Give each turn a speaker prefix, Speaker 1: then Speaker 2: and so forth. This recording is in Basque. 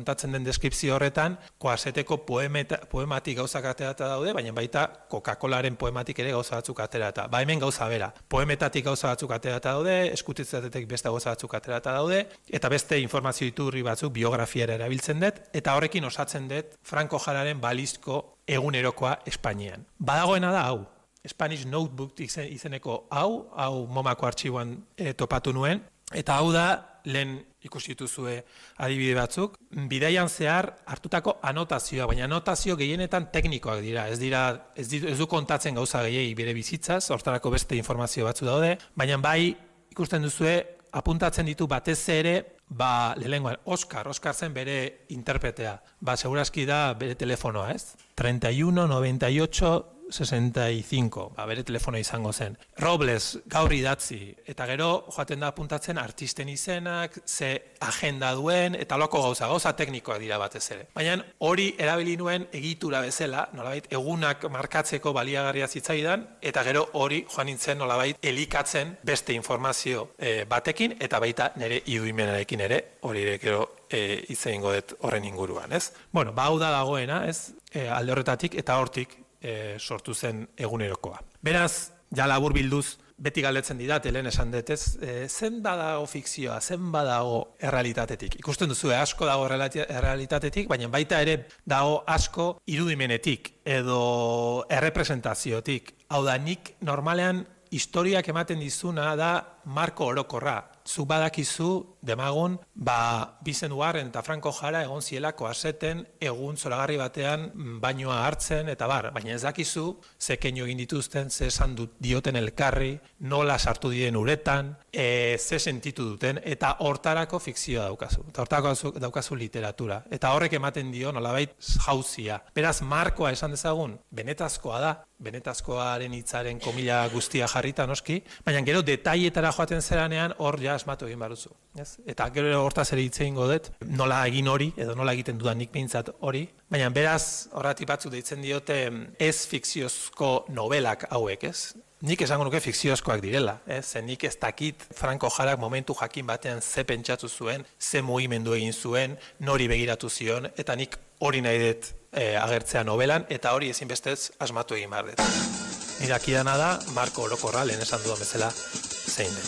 Speaker 1: kontatzen den deskripzio horretan, Coaseteko poematik gauzak aterata daude, baina baita Coca-Colaren poematik ere gauza batzuk aterata. Ba hemen gauza bera, poemetatik gauza batzuk aterata daude, eskutitzatetik beste gauza batzuk aterata daude, eta beste informazio iturri batzuk biografiara erabiltzen dut, eta horrekin osatzen dut Franco Jararen balizko egunerokoa Espainian. Badagoena da hau, Spanish Notebook izeneko hau MoMako artxiboan topatu nuen, eta hau da, lehen ikusi dituzue adibide batzuk, bidaian zehar hartutako anotazioa, baina anotazio gehienetan teknikoak dira, ez du kontatzen gauza gehiegi bere bizitzaz, hortarako beste informazio batzu daude, baina bai ikusten duzue apuntatzen ditu batez ere, lehenengoan, Oscar zen bere interpretea, segurazki da bere telefonoa, ez? 31 98 65, bere telefonoa izango zen. Robles, gaur idatzi, eta gero joaten da apuntatzen artisten izenak, ze agenda duen, eta loko gauza teknikoak dira batez ere. Baina hori erabili nuen egitura bezala, nolabait egunak markatzeko baliagarria zitzaidan, eta gero hori joan nintzen nolabait elikatzen beste informazio batekin, eta baita nire irudimenarekin ere, hori ere gero hitz egingo dut horren inguruan, ez? Bueno, hau da dagoena, ez? Alde horretatik eta hortik sortu zen egunerokoa. Beraz, ja labur bilduz, beti galdetzen didate, lehen esan detez, zen badago fikzioa, zen badago errealitatetik. Ikusten duzu, asko dago errealitatetik, baina baita ere dago asko irudimenetik edo errepresentaziotik. Hau da, nik normalean historiak ematen dizuna da marko orokorra. Zuk badakizu, demagun, Vicent Warren eta Franco Jara egon ziela Coaseten egun zoragarri batean bainoa hartzen, eta baina ez dakizu, ze keinu egin dituzten, ze esan dioten elkarri, nola sartu diren uretan, ze sentitu duten, eta hortarako fikzioa daukazu. Eta hortarako daukazu literatura. Eta horrek ematen dio nolabait jauzia. Beraz, markoa esan dezagun, benetazkoa da, benetazkoaren hitzaren komila guztia jarrita noski, baina gero detailetara joaten zeranean hor ja asmatu egin baruzu. Eta gero hortaz ere hitz egingo dut, nola egin hori, edo nola egiten dudan nik behintzat hori, baina beraz horretik batzuk deitzen diote ez fikziozko novelak hauek, ez? Nik esango nuke fikziozkoak direla, ze nik ez dakit Franco Jarak momentu jakin batean ze pentsatu zuen, ze mugimendu egin zuen, nori begiratu zion, eta nik hori nahi dut agertzea novelan, eta hori ezinbestez asmatu egin behar dut. Irakidana da, marko orokorra, lehen esan dudan bezala, zein den.